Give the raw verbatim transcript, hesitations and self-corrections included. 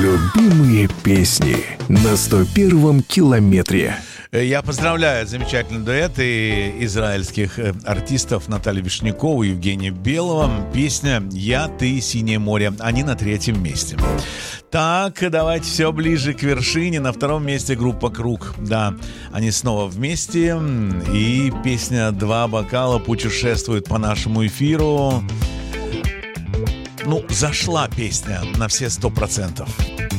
Любимые песни на сто первом километре. Я поздравляю замечательный дуэт и израильских артистов Наталью Вишнякову и Евгения Белого. Песня «Я, ты, синее море». Они на третьем месте. Так, давайте все ближе к вершине. На втором месте группа «Круг». Да, они снова вместе. И песня «Два бокала» путешествует по нашему эфиру. Ну, зашла песня на все сто процентов.